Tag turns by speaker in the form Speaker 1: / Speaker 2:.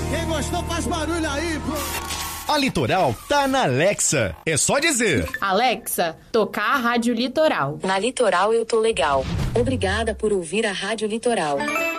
Speaker 1: Quem gostou faz barulho aí, pô.
Speaker 2: A Litoral tá na Alexa. É só dizer:
Speaker 3: Alexa, tocar a Rádio Litoral.
Speaker 4: Na Litoral eu tô legal. Obrigada por ouvir a Rádio Litoral.